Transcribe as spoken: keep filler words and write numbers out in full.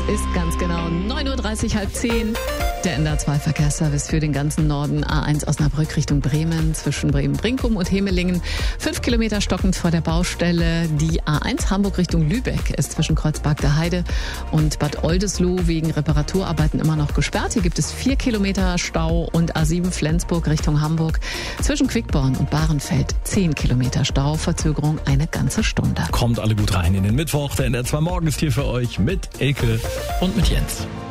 ist ganz genau neun Uhr dreißig, halb zehn. Der N D R zwei Verkehrsservice für den ganzen Norden. A eins Osnabrück Richtung Bremen, zwischen Bremen-Brinkum und Hemelingen. Fünf Kilometer stockend vor der Baustelle. Die A eins Hamburg Richtung Lübeck ist zwischen Kreuzberg der Heide und Bad Oldesloe wegen Reparaturarbeiten immer noch gesperrt. Hier gibt es vier Kilometer Stau. Und A sieben Flensburg Richtung Hamburg zwischen Quickborn und Bahrenfeld zehn Kilometer Stau. Verzögerung eine ganze Stunde. Kommt alle gut rein in den Mittwoch. Der N D R zwei Morgen ist hier für euch mit Elke und mit Jens.